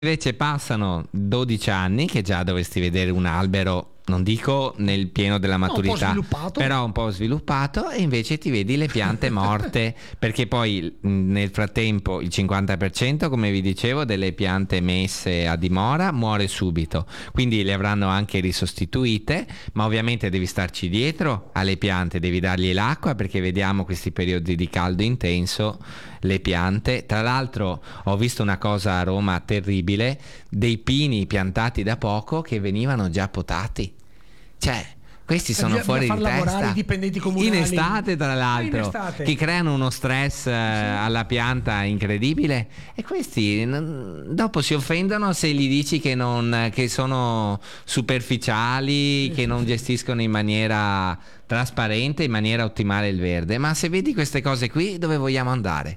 Invece passano 12 anni che già dovresti vedere un albero, non dico nel pieno della maturità, però un po' sviluppato, e invece ti vedi le piante morte, perché poi nel frattempo il 50%, come vi dicevo, delle piante messe a dimora muore subito, quindi le avranno anche risostituite, ma ovviamente devi starci dietro alle piante, devi dargli l'acqua, perché vediamo questi periodi di caldo intenso, le piante. Tra l'altro ho visto una cosa a Roma terribile, dei pini piantati da poco che venivano già potati. Cioè, questi sono fuori di testa. I dipendenti comunali in estate, tra l'altro, che creano uno stress alla pianta incredibile, e questi dopo si offendono se gli dici che sono superficiali, che non gestiscono in maniera trasparente, in maniera ottimale il verde. Ma se vedi queste cose qui, dove vogliamo andare?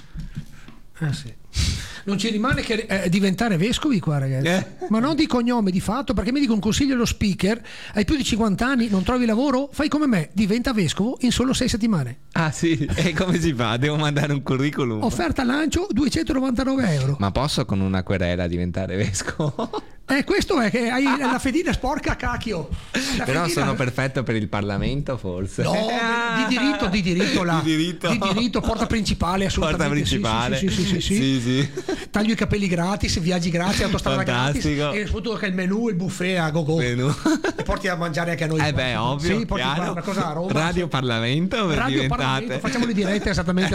Sì. Non ci rimane che diventare vescovi qua, ragazzi. Ma non di cognome, di fatto, perché mi dico un consiglio allo speaker: hai più di 50 anni, non trovi lavoro? Fai come me, diventa vescovo in solo 6 settimane. Ah sì? E come si fa? Devo mandare un curriculum? Offerta lancio 299 euro. Ma posso con una querela diventare vescovo? Questo è che hai la fedina sporca, cacchio. Però sono perfetto per il Parlamento, forse. No, di diritto, porta principale, assolutamente. Porta principale. Sì. Taglio i capelli gratis, viaggi gratis, autostrada gratis, e soprattutto che il menù, il buffet a go. E porti a mangiare anche a noi. Ovvio. Sì, porti una cosa a Roma. Radio Parlamento, facciamo le dirette esattamente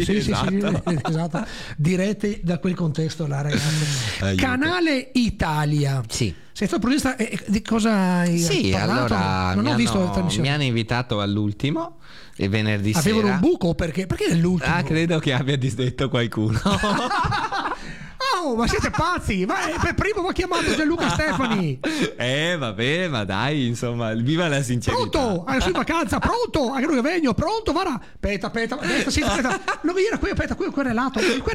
esatto. Dirette da quel contesto là, ragazzi. Aiuto. Canale Italia. Sì. Sei stato protagonista, di cosa hai parlato? Allora non ho visto la trasmissione. Mi hanno invitato all'ultimo venerdì sera. Avevano un buco? Perché è l'ultimo? Credo che abbia disdetto qualcuno. Oh, ma siete pazzi! Per primo mi ha chiamato Gianluca Stefani. Vabbè, ma dai, insomma, viva la sincerità. Pronto? Sono in vacanza, pronto? Anche lui vengo, pronto? Guarda, aspetta. Non mi era qui, aspetta, qui è querelato.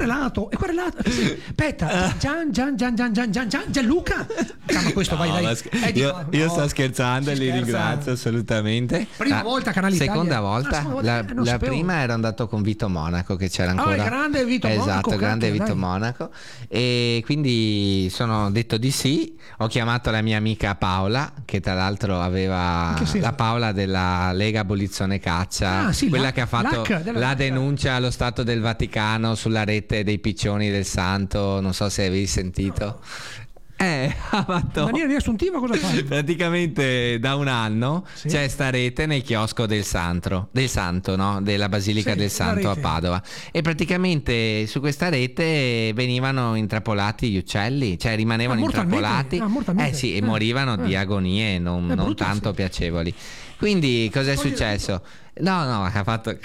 Aspetta, Gianluca. Ma questo vai, dai. Io sto scherzando e li ringrazio assolutamente. Prima volta Canale Italia. Seconda volta. La prima ero andato con Vito Monaco, che c'era ancora. Il grande Vito Monaco. Esatto, grande Vito Monaco. E quindi sono detto di sì. Ho chiamato la mia amica Paola, che tra l'altro aveva la Paola della Lega Abolizione Caccia, quella che ha fatto la denuncia allo Stato del Vaticano sulla rete dei piccioni del santo. Non so se avevi sentito. Ha fatto in maniera riassuntiva cosa fa? Praticamente da un anno c'è sta rete nel chiosco del santo, no? Della Basilica del Santo a Padova, e praticamente su questa rete venivano intrappolati gli uccelli, cioè rimanevano intrappolati e morivano di agonie non tanto piacevoli. Quindi cosa è successo? No, ha fatto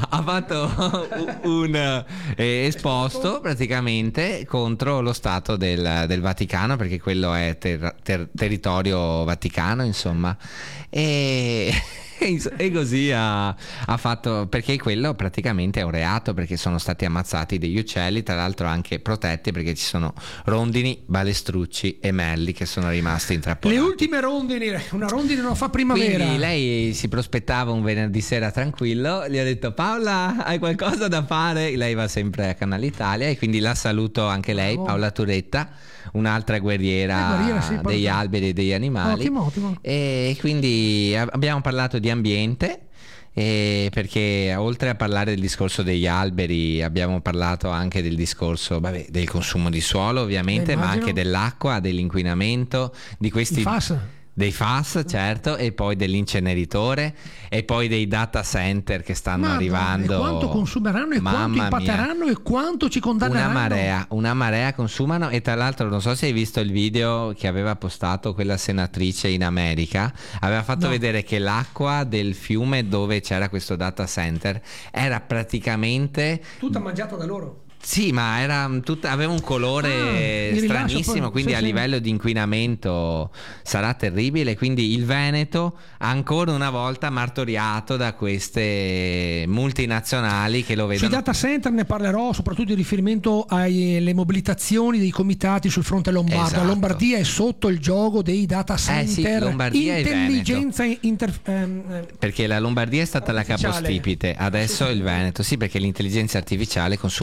un esposto praticamente contro lo Stato del Vaticano, perché quello è territorio vaticano, insomma, e così ha fatto, perché quello praticamente è un reato, perché sono stati ammazzati degli uccelli, tra l'altro anche protetti, perché ci sono rondini, balestrucci e merli che sono rimasti intrappolati. Le ultime rondini, una rondine non fa primavera. Quindi lei si prospettava un venerdì sera tranquillo, gli ho detto: Paola, hai qualcosa da fare? Lei va sempre a Canale Italia, e quindi la saluto anche lei, Paola Turetta, un'altra guerriera degli alberi e degli animali. Ottimo. E quindi abbiamo parlato di ambiente, perché oltre a parlare del discorso degli alberi abbiamo parlato anche del discorso del consumo di suolo, ovviamente, ma anche dell'acqua, dell'inquinamento, di questi dei FAS, certo, e poi dell'inceneritore, e poi dei data center che stanno arrivando. E quanto consumeranno, e quanto impatteranno, e quanto ci condanneranno. Una marea consumano. E tra l'altro non so se hai visto il video che aveva postato quella senatrice in America, aveva fatto vedere che l'acqua del fiume dove c'era questo data center era praticamente tutta mangiata da loro. Sì, ma aveva un colore stranissimo, quindi a livello di inquinamento sarà terribile. Quindi il Veneto ancora una volta martoriato da queste multinazionali che lo vedono. Sui data center ne parlerò, soprattutto in riferimento alle mobilitazioni dei comitati sul fronte lombardo. Esatto. Lombardia è sotto il gioco dei data center, Lombardia intelligenza perché la Lombardia è stata la capostipite, adesso il Veneto, perché l'intelligenza artificiale consuma una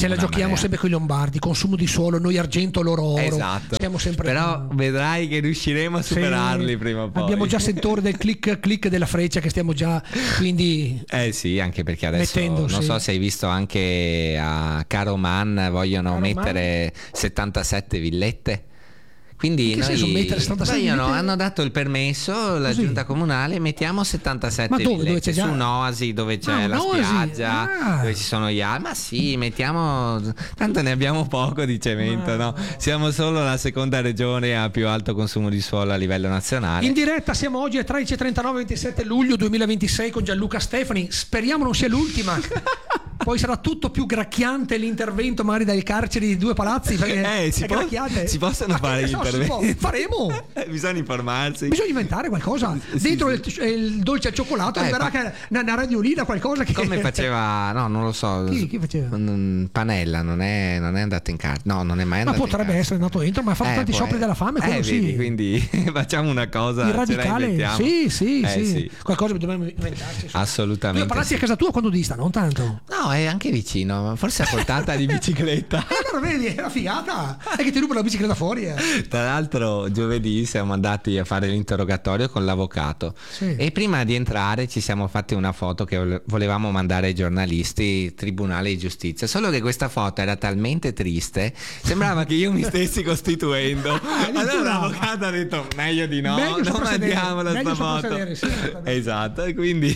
siamo sempre con i lombardi, consumo di suolo, noi argento, loro oro. Esatto. Siamo sempre però vedrai che riusciremo a superarli prima o poi. Abbiamo già sentore del click della freccia che stiamo già, quindi sì, anche perché adesso non so se hai visto anche a Caroman vogliono mettere 77 villette. Quindi hanno dato il permesso, la giunta comunale, mettiamo 77 villette su un'oasi dove c'è la spiaggia, dove ci sono gli ma sì, mettiamo, tanto ne abbiamo poco di cemento, no? Siamo solo la seconda regione a più alto consumo di suolo a livello nazionale. In diretta siamo oggi a 13:39, 27 luglio 2026 con Gianluca Stefani, speriamo non sia l'ultima. Poi sarà tutto più gracchiante l'intervento magari dai carceri di due palazzi, perché si possono fare gli interventi. Faremo. Bisogna informarsi. Bisogna inventare qualcosa. Dentro il dolce al cioccolato arriverà una radiolina, qualcosa che... Come faceva, no, non lo so. Chi faceva? Panella non è andato in carcere. No, non è mai andato. Ma potrebbe essere andato dentro, ma ha fatto tanti scioperi della fame, quello sì. Vedi, quindi facciamo una cosa. Il radicale. Sì. Qualcosa dobbiamo inventarci. Assolutamente. Tu palazzi a casa tua quando dista? Non tanto. No, è anche vicino, forse a portata di bicicletta. Allora vedi, è una figata. È che ti rubano la bicicletta fuori. Tra l'altro giovedì siamo andati a fare l'interrogatorio con l'avvocato e prima di entrare ci siamo fatti una foto che volevamo mandare ai giornalisti, Tribunale di Giustizia, solo che questa foto era talmente triste, sembrava che io mi stessi costituendo. Allora l'avvocato ha detto meglio di no, non mandiamola sta foto. Esatto, e quindi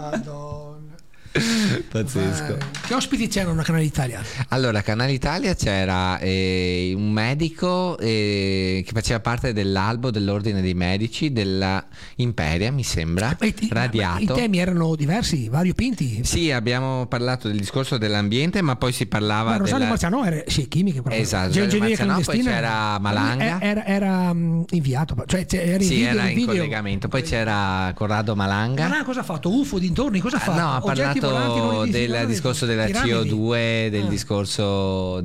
pazzesco. Che ospiti c'erano a Canale Italia? Allora, Canale Italia c'era un medico che faceva parte dell'albo dell'ordine dei medici della Imperia, mi sembra, radiato. I temi erano diversi, variopinti. Sì, abbiamo parlato del discorso dell'ambiente, ma poi si parlava Rosario Marciano era chimica. Esatto, Marciano, poi c'era Malanga. Era inviato, cioè era in collegamento. Poi c'era Corrado Malanga. Ma cosa ha fatto? UFO dintorni? Cosa ha fatto? No, ha parlato del discorso della CO2, del discorso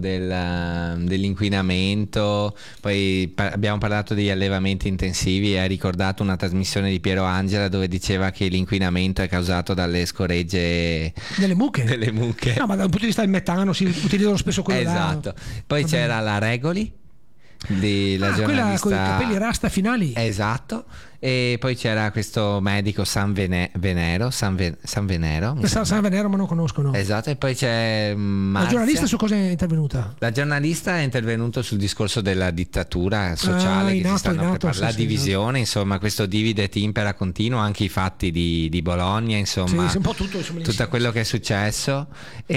dell'inquinamento, poi abbiamo parlato degli allevamenti intensivi e ha ricordato una trasmissione di Piero Angela dove diceva che l'inquinamento è causato dalle scoregge delle mucche. No, ma dal punto di vista del metano si utilizzano spesso quello. Esatto. Poi c'era la Regoli, la giornalista, quella con i capelli rasta finali. Esatto. E poi c'era questo medico San Venero, San Venero, ma non conosco, no. Esatto. E poi c'è Marzia. La giornalista su cosa è intervenuta? La giornalista è intervenuta sul discorso della dittatura sociale la divisione, insomma, questo divide et impera continuo, anche i fatti di Bologna, insomma, un po' tutto quello che è successo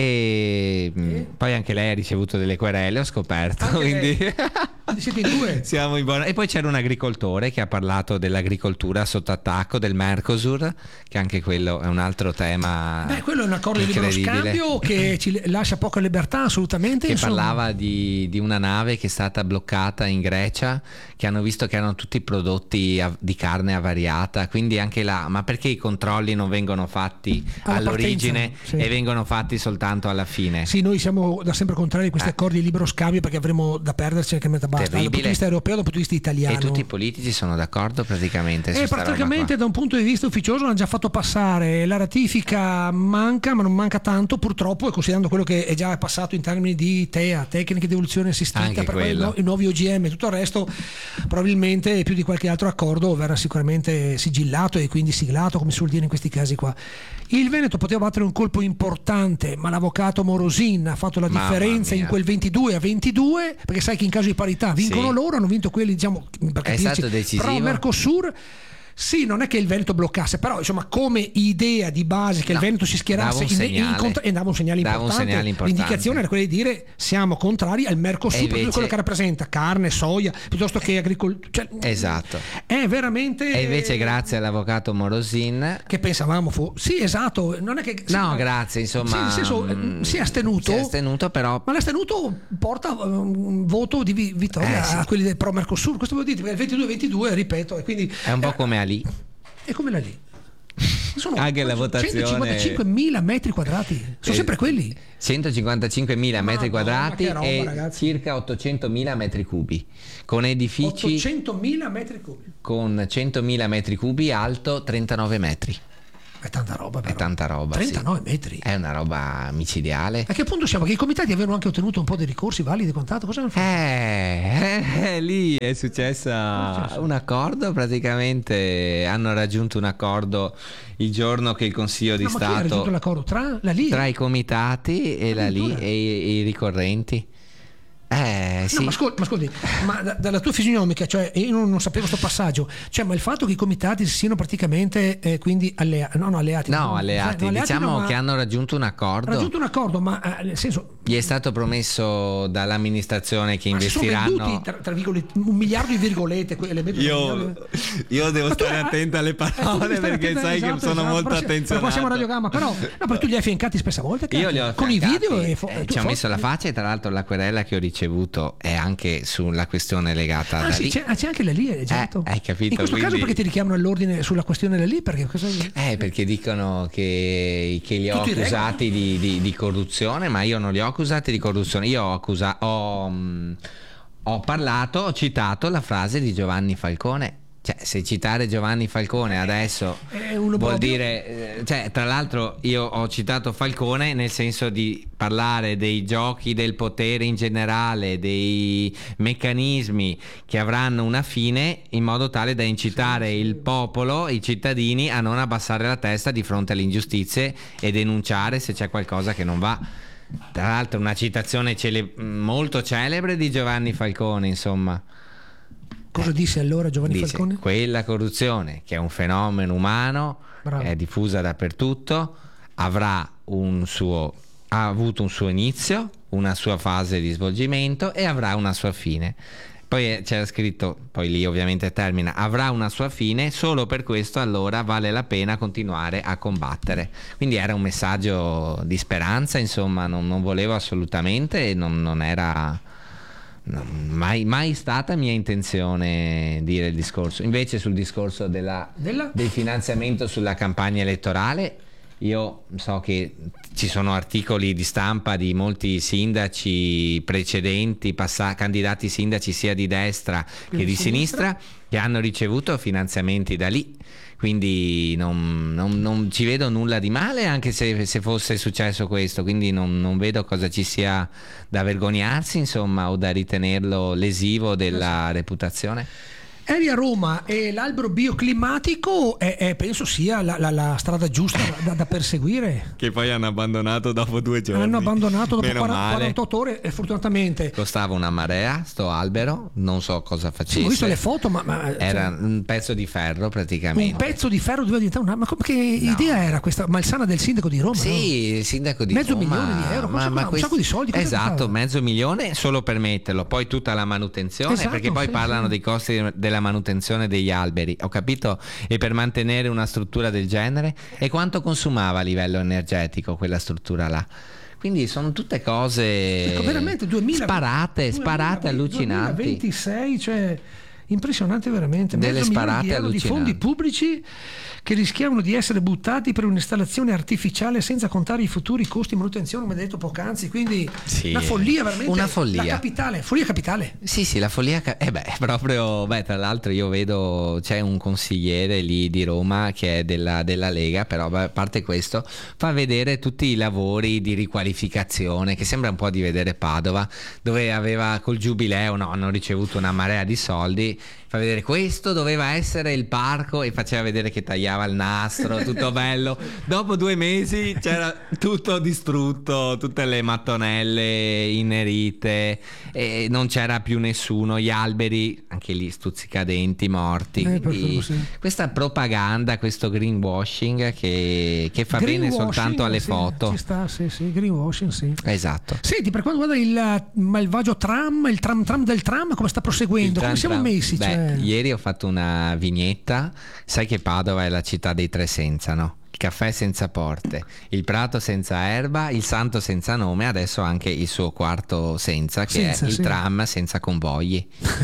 e poi anche lei ha ricevuto delle querele, ho scoperto, quindi siete in due. Siamo in buona. E poi c'era un agricoltore che ha parlato dell'agricoltura sotto attacco, del Mercosur, che anche quello è un altro tema. Quello è un accordo di libero scambio che ci lascia poca libertà, assolutamente. Che parlava di una nave che è stata bloccata in Grecia, che hanno visto che erano tutti prodotti di carne avariata, quindi anche là, ma perché i controlli non vengono fatti all'origine e vengono fatti soltanto alla fine? Sì, noi siamo da sempre contrari a questi accordi di libero scambio perché avremo da perderci anche metà basta, dal punto di vista europeo, dal punto di vista italiano. E tutti i politici sono d'accordo praticamente? E praticamente da un punto di vista ufficioso hanno già fatto passare la ratifica, manca, ma non manca tanto purtroppo, e considerando quello che è già passato in termini di TEA, tecniche di evoluzione assistita, per i nuovi OGM e tutto il resto, probabilmente più di qualche altro accordo verrà sicuramente sigillato e quindi siglato, come si suol dire in questi casi qua. Il Veneto poteva battere un colpo importante, ma l'avvocato Morosin ha fatto la differenza in quel 22-22, perché sai che in caso di parità vincono loro, hanno vinto quelli, diciamo, è stato decisivo. Pro Mercosur. Sì, non è che il Veneto bloccasse, però insomma come idea di base che il Veneto si schierasse e dava un segnale importante. L'indicazione era quella di dire siamo contrari al Mercosur, per tutto quello che rappresenta carne, soia, piuttosto che agricoltura. Esatto. È veramente. E invece grazie all'avvocato Morosin, che pensavamo sì, esatto, non è che grazie, insomma, nel senso, si è astenuto, però, ma l'astenuto porta un voto di vittoria a quelli del pro Mercosur. Questo vuol dire perché il 22-22, ripeto, e quindi è un po' come lì. È come la lì. Sono anche la votazione 155.000 metri quadrati, sono sempre quelli. 155.000 metri quadrati e ragazzi, circa 800.000 metri cubi, con edifici 800.000 metri cubi, con 100.000 metri cubi, alto 39 metri. È tanta roba, però. È tanta roba, 39 metri. È una roba micidiale. A che punto siamo? Che i comitati avevano anche ottenuto un po' di ricorsi validi e quant'altro? Cosa hanno fatto? Lì è successo un accordo, praticamente hanno raggiunto un accordo il giorno che il Consiglio di Ma chi ha raggiunto Stato l'accordo tra la LI tra i comitati e la LI e i ricorrenti. Sì. No, ma ascolti, ma dalla tua fisionomica, cioè io non sapevo questo passaggio, cioè, ma il fatto che i comitati siano praticamente quindi alleati. Diciamo che hanno raggiunto un accordo. Ma nel senso, gli è stato promesso dall'amministrazione che investiranno. Sono venduti tra virgolette, 1 miliardo di virgolette. Io devo stare attento alle parole perché sai che sono molto attenzionato. Ma siamo a radiogramma, però tu li hai fiancati spesse volte. Io li ho con i video ci ho messo la faccia, e tra l'altro la querela che ho ricevuto è anche sulla questione legata da lì. C'è anche la lì, esatto. Hai capito? In questo caso perché ti richiamano all'ordine sulla questione della lì? Perché dicono che li ho accusati di corruzione, ma io non li ho accusati di corruzione. Io ho citato la frase di Giovanni Falcone. Cioè, se citare Giovanni Falcone adesso vuol dire, tra l'altro io ho citato Falcone nel senso di parlare dei giochi del potere in generale, dei meccanismi che avranno una fine, in modo tale da incitare il popolo, i cittadini, a non abbassare la testa di fronte alle ingiustizie e denunciare se c'è qualcosa che non va. Tra l'altro una citazione molto celebre di Giovanni Falcone, insomma. Cosa disse allora Giovanni Falcone? Quella corruzione, che è un fenomeno umano, è diffusa dappertutto, ha avuto un suo inizio, una sua fase di svolgimento e avrà una sua fine. Poi c'era scritto, poi lì ovviamente termina, avrà una sua fine, solo per questo allora vale la pena continuare a combattere. Quindi era un messaggio di speranza, insomma, non volevo assolutamente, non era mai stata mia intenzione dire il discorso. Invece sul discorso del finanziamento sulla campagna elettorale, io so che ci sono articoli di stampa di molti sindaci precedenti, candidati sindaci sia di destra che di sinistra, che hanno ricevuto finanziamenti da lì. Quindi non ci vedo nulla di male, anche se fosse successo questo, quindi non vedo cosa ci sia da vergognarsi, insomma, o da ritenerlo lesivo della reputazione. Eri a Roma e l'albero bioclimatico penso sia la strada giusta da perseguire. Che poi hanno abbandonato dopo 2 giorni. Hanno abbandonato dopo 48 ore e fortunatamente. Costava una marea sto albero, non so cosa facesse. Ho visto le foto, ma era un pezzo di ferro praticamente. Un pezzo di ferro doveva diventare ma che idea era questa malsana del sindaco di Roma? Sì, no? Il sindaco di mezzo Roma. Milione di euro, un sacco di soldi. Esatto, $500,000 solo per metterlo, poi tutta la manutenzione, perché poi parlano dei costi della manutenzione degli alberi, ho capito, e per mantenere una struttura del genere, e quanto consumava a livello energetico quella struttura là. Quindi sono tutte cose veramente sparate allucinanti. 2026, cioè impressionante veramente. Delle sparate allucinanti. Di fondi pubblici che rischiavano di essere buttati per un'installazione artificiale senza contare i futuri costi di manutenzione, come detto poc'anzi. Quindi una follia veramente. Una follia. Follia capitale. Sì, la follia. Proprio. Tra l'altro io vedo c'è un consigliere lì di Roma che è della Lega, però a parte questo fa vedere tutti i lavori di riqualificazione, che sembra un po' di vedere Padova, dove aveva col giubileo hanno ricevuto una marea di soldi. Fa vedere questo doveva essere il parco e faceva vedere che tagliava il nastro, tutto bello. Dopo 2 mesi c'era tutto distrutto, tutte le mattonelle inerite, e non c'era più nessuno, gli alberi anche lì stuzzicadenti, morti. Questa propaganda, questo greenwashing che fa bene soltanto alle foto. Ci sta, sì, greenwashing, sì. Esatto. Senti, per quanto riguarda il malvagio tram del tram, come sta proseguendo? Come siamo messi? Ieri ho fatto una vignetta. Sai che Padova è la città dei 3 senza, no? Il caffè senza porte, il prato senza erba, il santo senza nome, adesso anche il suo quarto senza, che è il tram senza convogli.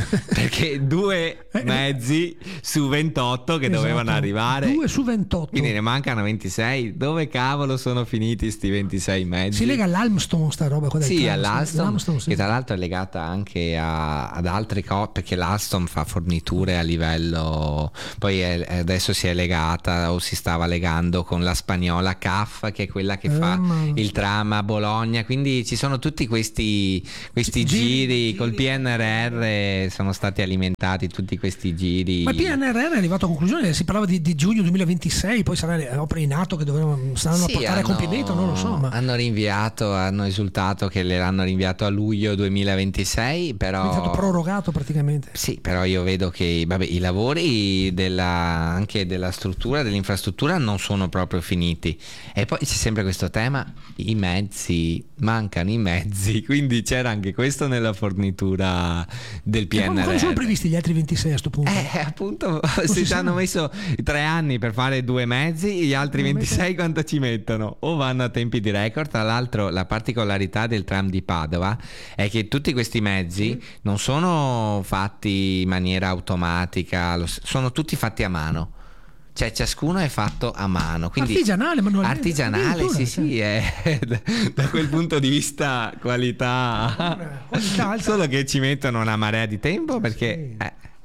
Perché 2 mezzi su 28 che dovevano arrivare. 2 su 28. Quindi ne mancano 26. Dove cavolo sono finiti sti 26 mezzi? Si lega all'Almstom sta roba qua del Sì, tram, all'Alstom, che tra l'altro è legata anche ad altre cose, perché l'Alstom fa forniture a livello, poi adesso si è legata o si stava legando con la spagnola CAF, che è quella che fa il tram a Bologna, quindi ci sono tutti questi giri col PNRR, sono stati alimentati tutti questi giri. Ma il PNRR è arrivato a conclusione, si parlava di giugno 2026, poi saranno le opere in atto che saranno portare a compimento, non lo so. Ma hanno esultato che le hanno rinviato a luglio 2026, però è stato prorogato praticamente. Sì, però io vedo che i lavori anche della struttura, dell'infrastruttura non sono proprio finiti, e poi c'è sempre questo tema, mancano i mezzi, quindi c'era anche questo nella fornitura del PNRR. Quando sono previsti gli altri 26 a sto punto? Appunto, se ci hanno messo 3 anni per fare 2 mezzi, gli altri 26 quanto ci mettono? O vanno a tempi di record. Tra l'altro la particolarità del tram di Padova è che tutti questi mezzi non sono fatti in maniera automatica, sono tutti fatti a mano, cioè ciascuno è fatto a mano, quindi artigianale, sì, è da quel punto di vista qualità solo che ci mettono una marea di tempo perché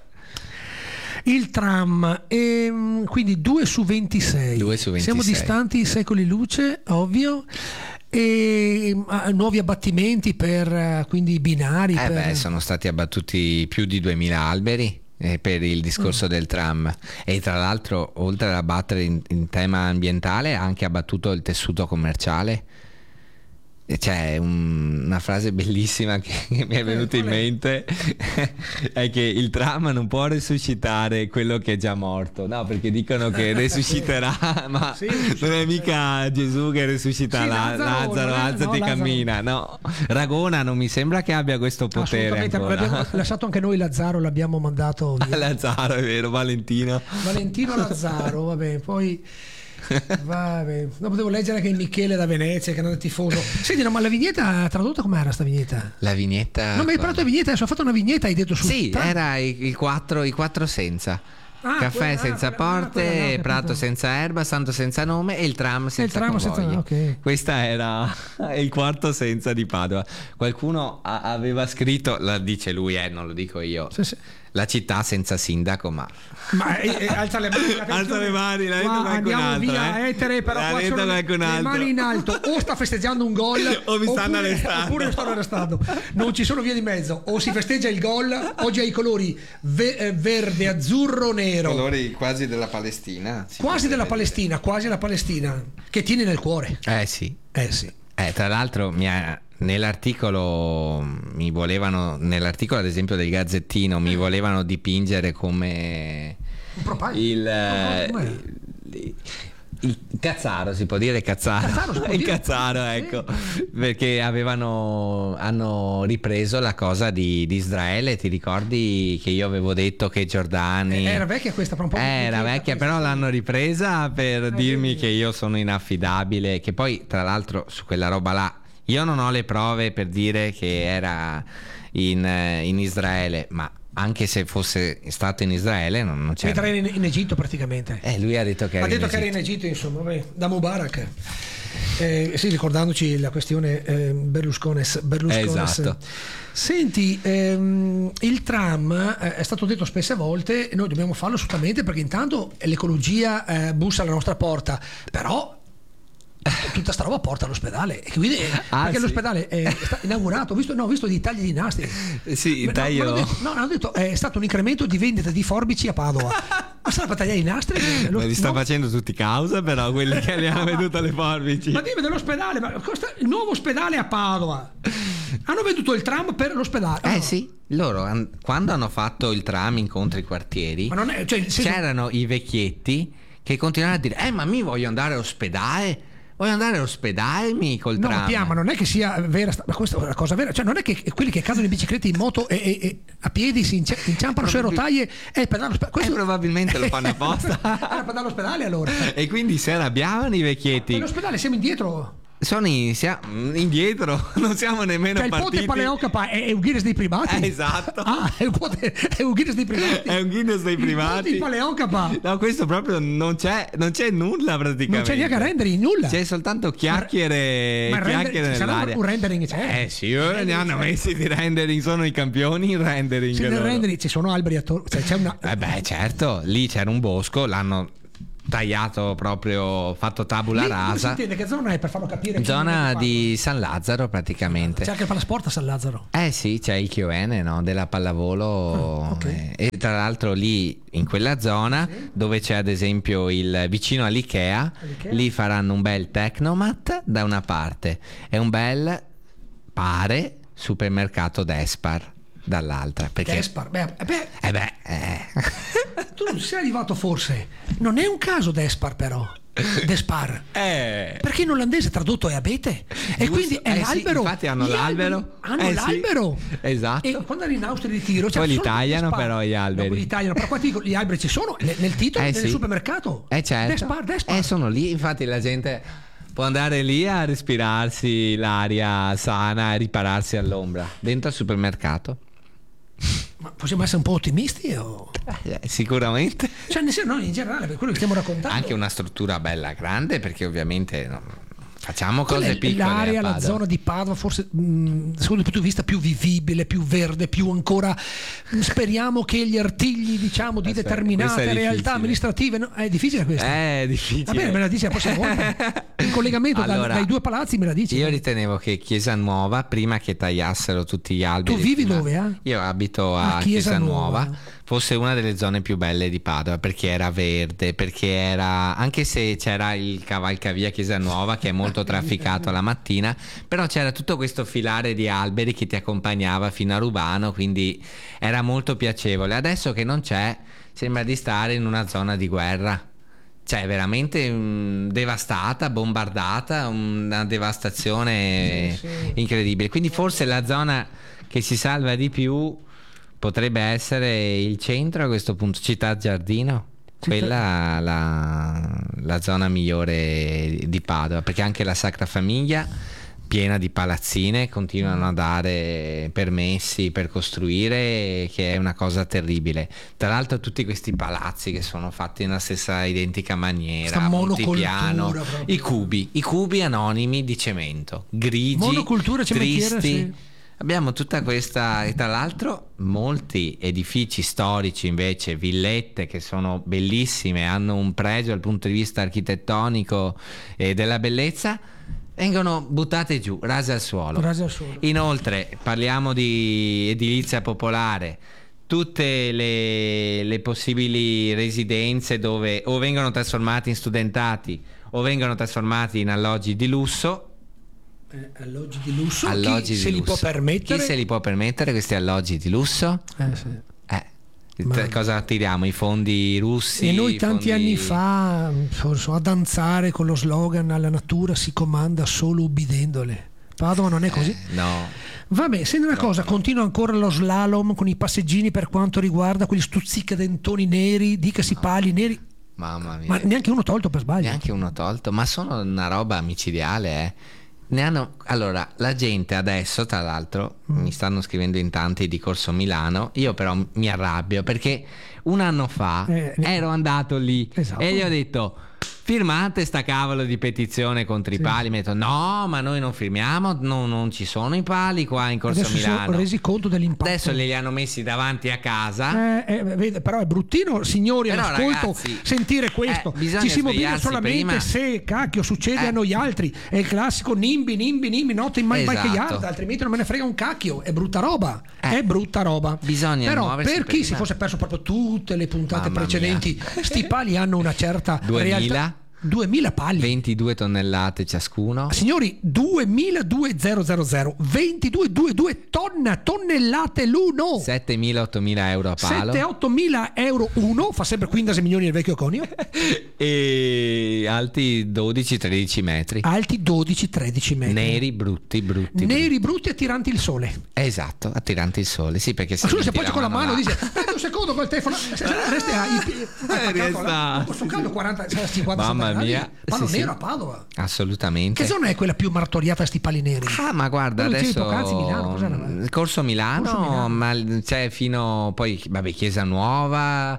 il tram, quindi 2 su 26. Siamo distanti secoli luce, ovvio. E nuovi abbattimenti per quindi i binari. Sono stati abbattuti più di 2000 alberi per il discorso del tram, e tra l'altro, oltre ad abbattere in tema ambientale, ha anche abbattuto il tessuto commerciale. C'è una frase bellissima che mi è venuta in mente è che il tram non può resuscitare quello che è già morto, no, perché dicono che resusciterà, ma non è mica Gesù che resuscita Lazzaro, alzati e cammina, no. Ragona non mi sembra che abbia questo potere ancora. Abbiamo lasciato anche noi Lazzaro, l'abbiamo mandato via. Lazzaro, è vero, Valentino Lazzaro, vabbè, poi vabbè. Dopo devo leggere che Michele da Venezia, che è andato tifoso. Senti, no, ma la vignetta tradotta com'era sta vignetta? La vignetta? Non mi hai parlato di vignetta, adesso ho fatto una vignetta, hai detto su. Sì, era i quattro senza. Caffè senza porte, prato senza erba, santo senza nome e il tram senza convogli. Okay. Questa era il quarto senza di Padova. Qualcuno aveva scritto, la dice lui, non lo dico io. Sì. La città senza sindaco, ma alza le mani, l'ha detto andiamo via etere, però qua sono le mani in alto, o sta festeggiando un gol o mi stanno arrestando, oppure lo stanno arrestando, non ci sono vie di mezzo, o si festeggia il gol. Oggi ha i colori verde, azzurro, nero, colori quasi della Palestina, quasi la Palestina che tiene nel cuore. Sì. Tra l'altro nell'articolo ad esempio del Gazzettino mi volevano dipingere come il cazzaro, si può dire cazzaro? Il cazzaro, ecco, perché hanno ripreso la cosa di Israele. Ti ricordi che io avevo detto che Giordani era vecchia questa, era vecchia, però l'hanno ripresa per dirmi che io sono inaffidabile, che poi tra l'altro su quella roba là io non ho le prove per dire che era in Israele, ma anche se fosse stato in Israele non c'era. Era in Egitto praticamente. Lui ha detto che era in Egitto, insomma, da Mubarak. Sì, ricordandoci la questione Berlusconi. Esatto. Senti, il tram è stato detto spesse volte, noi dobbiamo farlo assolutamente perché intanto l'ecologia bussa alla nostra porta, però tutta sta roba porta all'ospedale, quindi, perché l'ospedale è inaugurato, ho visto dei tagli di nastri. Hanno detto è stato un incremento di vendita di forbici a Padova. Ma sarà per tagliare i nastri? Li sta facendo tutti causa, però quelli che le hanno venduto le forbici. Ma dimmi dell'ospedale, il nuovo ospedale a Padova. Hanno venduto il tram per l'ospedale. Sì, loro quando hanno fatto il tram incontri quartieri, ma non è, c'erano i vecchietti che continuavano a dire ma mi voglio andare all'ospedale. Voglio andare all'ospedale col tram. Ma non è che sia vera, ma questa è una cosa vera. Cioè, non è che quelli che cadono in bicicletta, in moto e a piedi si inciampano sulle rotaie e per andare all'ospedale. Probabilmente lo fanno apposta. Era per andare all'ospedale allora. E quindi si arrabbiavano i vecchietti. Ma all'ospedale siamo indietro. Siamo indietro, non siamo nemmeno partiti. Il ponte Paleocapa è un Guinness dei primati. Esatto. È un Guinness dei primati. È un Guinness dei primati. Il ponte Paleocapa. No, questo proprio non c'è nulla praticamente. Non c'è neanche rendering, nulla. C'è soltanto chiacchiere nell'aria. Un rendering c'è. Sì, ora ne hanno messi di rendering, sono i campioni in rendering. Nel rendering ci sono alberi attorno, c'è una. Certo, lì c'era un bosco, l'hanno tagliato proprio, fatto tabula rasa. Si intende che zona è, per farlo capire? Zona di San Lazzaro praticamente. C'è anche il Palasport a San Lazzaro? Sì, c'è il Chiovene, no? Della pallavolo. Okay. E tra l'altro lì in quella zona dove c'è ad esempio vicino all'Ikea, lì faranno un bel Tecnomat da una parte e un bel supermercato Despar dall'altra. Perché Despar? Tu non sei arrivato forse? Non è un caso Despar però. Despar. Perché in olandese tradotto è abete. E quindi è l'albero. Sì, infatti hanno l'albero. Hanno l'albero. Sì, esatto. E quando eri in Austria di tiro, poi li tagliano però gli alberi. No, li tagliano, però qua ti dico, gli alberi ci sono nel titolo del supermercato. Certo. Despar. Sono lì, infatti la gente può andare lì a respirarsi l'aria sana e ripararsi all'ombra dentro al supermercato. Ma possiamo essere un po' ottimisti? Sicuramente. Cioè, no, in generale, per quello che stiamo raccontando. Anche una struttura bella grande, perché ovviamente facciamo cose piccole. L'area, la zona di Padova, forse secondo il punto di vista più vivibile, più verde, più ancora. Speriamo che gli artigli, diciamo, di determinate realtà amministrative. È difficile questo. È difficile. Va bene, me la dici la prossima volta. In collegamento dai due palazzi me la dici. Io ritenevo che Chiesa Nuova, prima che tagliassero tutti gli alberi. Tu vivi dove? Io abito a Chiesa Nuova. Fosse una delle zone più belle di Padova, perché era verde, perché era, anche se c'era il cavalcavia Chiesa Nuova che è molto trafficato la mattina, però c'era tutto questo filare di alberi che ti accompagnava fino a Rubano, quindi era molto piacevole. Adesso che non c'è, sembra di stare in una zona di guerra, cioè veramente devastata, bombardata, una devastazione incredibile. Quindi forse la zona che si salva di più potrebbe essere il centro a questo punto, Città Giardino, quella la zona migliore di Padova, perché anche la Sacra Famiglia, piena di palazzine, continuano a dare permessi per costruire, che è una cosa terribile. Tra l'altro tutti questi palazzi che sono fatti nella stessa identica maniera, multipiano, i cubi anonimi di cemento, grigi, monocultura tristi. Sì. Abbiamo tutta questa, e tra l'altro molti edifici storici invece, villette che sono bellissime, hanno un pregio dal punto di vista architettonico e della bellezza, vengono buttate giù, rase al suolo. Inoltre parliamo di edilizia popolare, tutte le possibili residenze dove o vengono trasformati in studentati o vengono trasformati in alloggi di lusso. Alloggi di lusso? Alloggi Chi se li può permettere? Chi se li può permettere questi alloggi di lusso? Cosa tiriamo? I fondi russi? E noi tanti anni fa a danzare con lo slogan "alla natura si comanda solo ubbidendole". Padova non è così? No. Vabbè, senti una cosa, continua ancora lo slalom con i passeggini per quanto riguarda quegli stuzzicadentoni neri, dicasi pali neri. Mamma mia. Ma neanche uno tolto per sbaglio? Neanche uno tolto, ma sono una roba micidiale, Allora, la gente adesso, tra l'altro, mi stanno scrivendo in tanti di Corso Milano, io però mi arrabbio perché un anno fa ero andato lì e gli ho detto: firmate sta cavolo di petizione contro i pali. Mi ha detto: no, ma noi non firmiamo, non ci sono i pali qua in Corso adesso Milano. Si sono resi conto dell'impatto. Adesso li hanno messi davanti a casa. Però è bruttino, signori, però, all'ascolto, ragazzi, sentire questo. Ci si mobilita solamente prima. Se cacchio succede a noi altri. È il classico nimbi, notte in backyard, altrimenti non me ne frega un cacchio. È brutta roba. È brutta roba. Bisogna però per chi si fosse perso proprio tutte le puntate precedenti, sti pali hanno una certa 2000? realtà. 2000 pali, 22 tonnellate ciascuno, signori, 22.000 22 tonnellate l'uno, 7.000-8.000 euro a palo, 7-8.000 euro uno, fa sempre 15 milioni il vecchio conio, e alti 12-13 metri, neri brutti attiranti il sole, esatto, attiranti il sole, sì, perché se se poi con la mano dice un secondo col telefono resta sto caldo 40 50 mamma la mia. Palo sì, nero sì. a Padova. Assolutamente. Che zona è quella più martoriata a sti pali neri? Ma guarda, adesso Milano, Corso Milano, ma c'è fino poi, vabbè, Chiesa Nuova,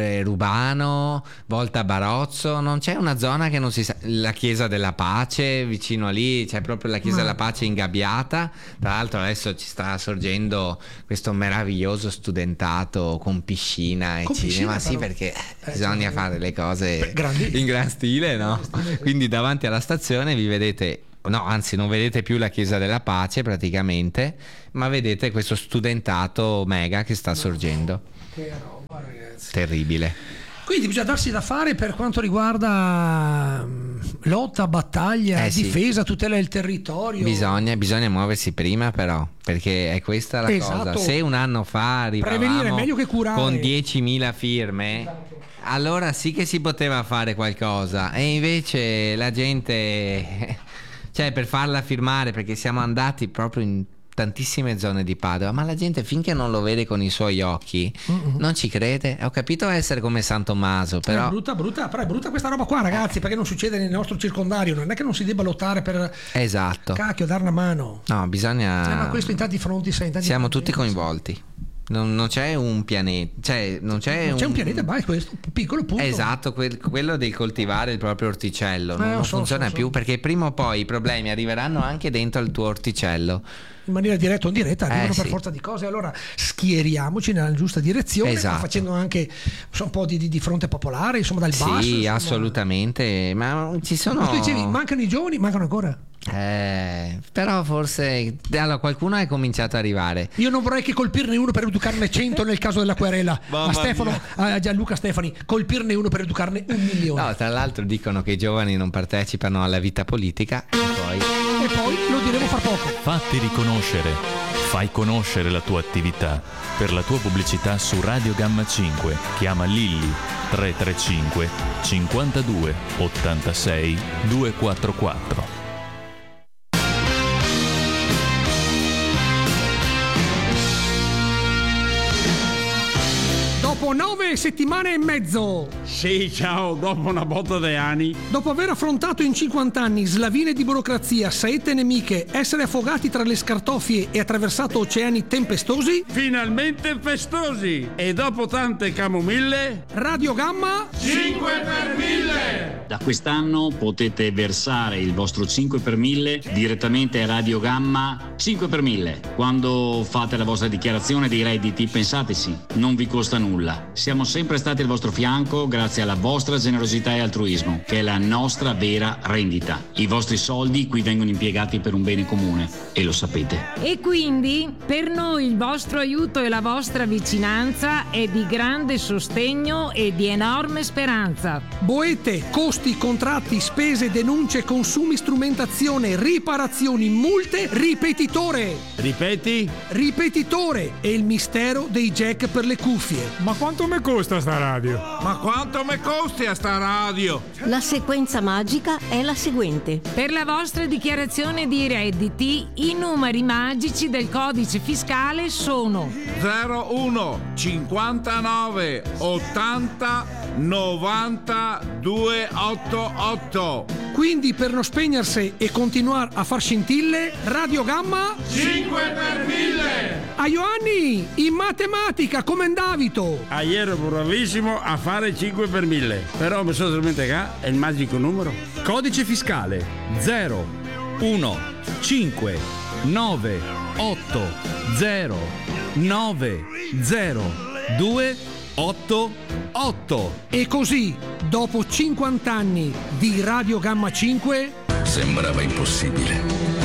Rubano, Volta Barozzo, non c'è una zona che non si sa. La Chiesa della Pace, vicino a lì c'è proprio la Chiesa della Pace ingabbiata. Tra l'altro adesso ci sta sorgendo questo meraviglioso studentato con piscina e cinema, sì, perché bisogna fare le cose in gran stile, no? Quindi davanti alla stazione vi vedete, no, anzi non vedete più la Chiesa della Pace praticamente, ma vedete questo studentato mega che sta sorgendo. Che roba, ragazzi. Terribile. Quindi bisogna darsi da fare per quanto riguarda lotta, battaglia, difesa, tutela del territorio. Bisogna muoversi prima, però, perché è questa la cosa. Se un anno fa arrivavamo meglio che curare, con 10.000 firme, allora sì che si poteva fare qualcosa, e invece la gente, cioè, per farla firmare, perché siamo andati proprio in tantissime zone di Padova, ma la gente finché non lo vede con i suoi occhi non ci crede. Ho capito essere come San Tommaso, però è brutta questa roba qua, ragazzi, perché non succede nel nostro circondario. Non è che non si debba lottare per dare una mano. No, bisogna, ma questo in tanti fronti siamo tutti coinvolti. Non c'è un pianeta, cioè non c'è un pianeta, ma è questo piccolo punto. Esatto, quello di coltivare il proprio orticello non funziona più, perché prima o poi i problemi arriveranno anche dentro il tuo orticello. In maniera diretta o indiretta arrivano per forza di cose. Allora schieriamoci nella giusta direzione, facendo anche un po' di fronte popolare, insomma, dal basso. Sì, assolutamente. Ma ci sono. Ma tu dicevi, mancano i giovani, mancano ancora. Però forse allora qualcuno è cominciato ad arrivare. Io non vorrei che colpirne uno per educarne 100 nel caso della querela a Gianluca Stefani, colpirne uno per educarne 1.000.000. No, tra l'altro dicono che i giovani non partecipano alla vita politica e poi lo diremo fra poco. Fatti riconoscere, fai conoscere la tua attività. Per la tua pubblicità su Radio Gamma 5 chiama Lilli 335 52 86 244. Dopo 9 settimane e mezzo. Sì, ciao, dopo una botta di anni. Dopo aver affrontato in 50 anni slavine di burocrazia, saette nemiche, essere affogati tra le scartoffie e attraversato oceani tempestosi. Finalmente festosi. E dopo tante camomille, Radio Gamma 5 per 1000. Da quest'anno potete versare il vostro 5 per 1000 direttamente a Radio Gamma 5 per 1000. Quando fate la vostra dichiarazione dei redditi, pensateci, non vi costa nulla. Siamo sempre stati al vostro fianco grazie alla vostra generosità e altruismo, che è la nostra vera rendita. I vostri soldi qui vengono impiegati per un bene comune e lo sapete. E quindi per noi il vostro aiuto e la vostra vicinanza è di grande sostegno e di enorme speranza. Boete, costi, contratti, spese, denunce, consumi, strumentazione, riparazioni, multe, ripetitore. Ripeti? Ripetitore e il mistero dei jack per le cuffie. Ma quanto mi costa sta radio? Ma quanto mi costa sta radio? La sequenza magica è la seguente. Per la vostra dichiarazione di redditi, i numeri magici del codice fiscale sono 01 59 80 90 288. Quindi per non spegnersi e continuare a far scintille, Radio Gamma 5 per 1000. A Ioanni, in matematica come andavito? Ieri ero bravissimo a fare 5 per 1000, però mi sono dimenticato è il magico numero. Codice fiscale 0 1 5 9 8 0 9 0 2 8 8. E così, dopo 50 anni di Radio Gamma 5, sembrava impossibile.